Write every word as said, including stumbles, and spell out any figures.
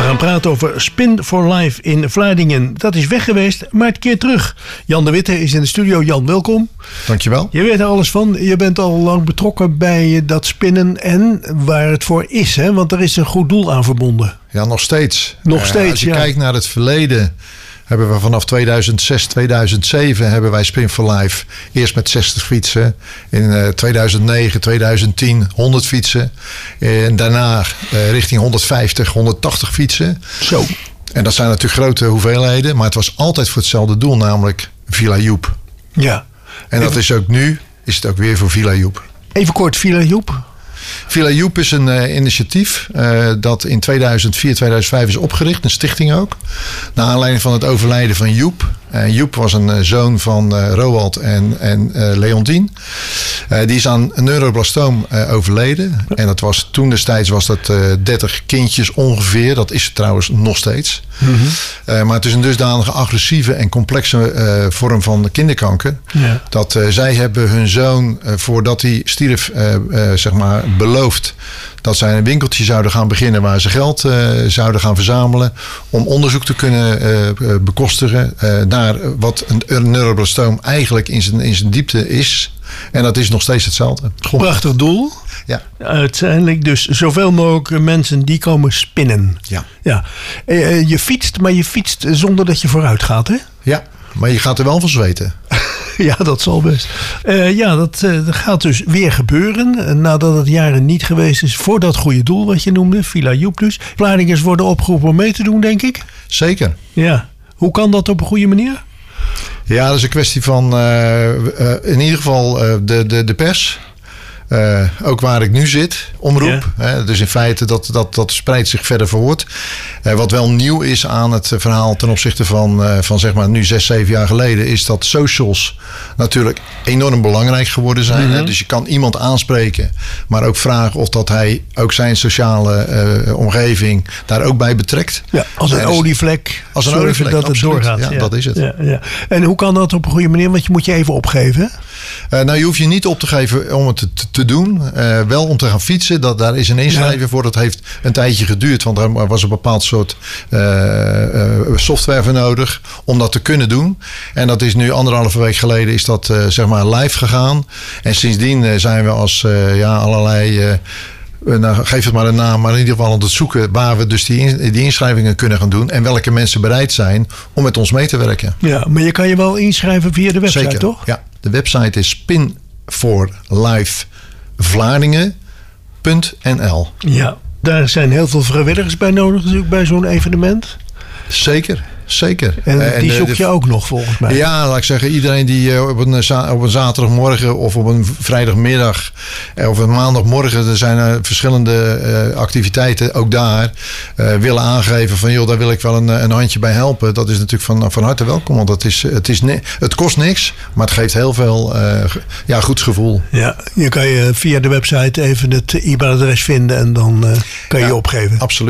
gaan praten over Spin for Life in Vlaardingen. Dat is weg geweest, maar het keert terug. Jan de Witte is in de studio. Jan, welkom. Dankjewel. Je weet er alles van. Je bent al lang betrokken bij dat spinnen en waar het voor is. Hè? Want er is een goed doel aan verbonden. Ja, nog steeds. Nog steeds, uh, Als je ja. kijkt naar het verleden, hebben we vanaf tweeduizend zes, tweeduizend zeven hebben wij Spin for Life. Eerst met zestig fietsen. In uh, tweeduizend negen, tweeduizend tien honderd fietsen. En daarna uh, richting honderdvijftig, honderdtachtig fietsen. Zo. En dat zijn natuurlijk grote hoeveelheden. Maar het was altijd voor hetzelfde doel, namelijk Villa Joep. Ja. En dat is ook nu, is het ook weer voor Villa Joep. Even kort, Villa Joep. Villa Joep is een uh, initiatief uh, dat in tweeduizend vier, tweeduizend vijf is opgericht. Een stichting ook. Naar aanleiding van het overlijden van Joep. Uh, Joep was een uh, zoon van uh, Roald en, en uh, Leontien. Uh, die is aan een neuroblastoom uh, overleden. En dat was, toen destijds was dat uh, dertig kindjes ongeveer. Dat is het trouwens nog steeds. Mm-hmm. Uh, maar het is een dusdanige agressieve en complexe uh, vorm van kinderkanker. Ja. Dat uh, zij hebben hun zoon, uh, voordat hij stierf, uh, uh, zeg maar, beloofd dat zij een winkeltje zouden gaan beginnen waar ze geld uh, zouden gaan verzamelen om onderzoek te kunnen uh, bekostigen uh, naar wat een neuroblastoom eigenlijk in zijn, in zijn diepte is. En dat is nog steeds hetzelfde. Goed. Prachtig doel. Ja. Uiteindelijk dus zoveel mogelijk mensen die komen spinnen. Ja. Ja. Uh, je fietst, maar je fietst zonder dat je vooruit gaat, hè? Ja, maar je gaat er wel van zweten. Ja, dat zal best. Uh, ja, dat, uh, dat gaat dus weer gebeuren. Uh, nadat het jaren niet geweest is voor dat goede doel wat je noemde. Villa Joep dus. Vlaardingers worden opgeroepen om mee te doen, denk ik. Zeker. Ja. Hoe kan dat op een goede manier? Ja, dat is een kwestie van uh, uh, in ieder geval uh, de, de, de pers. Uh, ook waar ik nu zit, omroep. Ja. Hè, dus in feite, dat, dat, dat spreidt zich verder voort. Uh, wat wel nieuw is aan het verhaal ten opzichte van, uh, van zeg maar nu zes, zeven jaar geleden, is dat socials natuurlijk enorm belangrijk geworden zijn. Mm-hmm. Hè? Dus je kan iemand aanspreken, maar ook vragen of dat hij ook zijn sociale uh, omgeving daar ook bij betrekt. Ja, als een olievlek. Als een olievlek, dat het doorgaat. Ja, ja, dat is het. Ja, ja. En hoe kan dat op een goede manier? Want je moet je even opgeven. Uh, nou, je hoeft je niet op te geven om het te, te doen. Uh, wel om te gaan fietsen. Dat, daar is een inschrijving ja. voor. Dat heeft een tijdje geduurd. Want er was een bepaald soort uh, uh, software voor nodig om dat te kunnen doen. En dat is nu anderhalve week geleden is dat uh, zeg maar live gegaan. En sindsdien uh, zijn we als uh, ja, allerlei... Uh, Nou, geef het maar een naam, maar in ieder geval aan het zoeken waar we dus die, in, die inschrijvingen kunnen gaan doen. En welke mensen bereid zijn om met ons mee te werken. Ja, maar je kan je wel inschrijven via de website, Zeker, toch? Ja, de website is spin for life vlaardingen punt n l. Ja, daar zijn heel veel vrijwilligers bij nodig natuurlijk bij zo'n evenement. Zeker. Zeker. En, en die zoek je ook nog volgens mij. Ja, laat ik zeggen, iedereen die op een, op een zaterdagmorgen of op een vrijdagmiddag of een maandagmorgen, er zijn er verschillende uh, activiteiten ook daar, uh, willen aangeven van joh, daar wil ik wel een, een handje bij helpen. Dat is natuurlijk van, van harte welkom, want het, is, het, is ne- het kost niks, maar het geeft heel veel uh, ja, goed gevoel. Ja, je kan je via de website even het e-mailadres vinden en dan uh, kan je ja, je opgeven. Absoluut.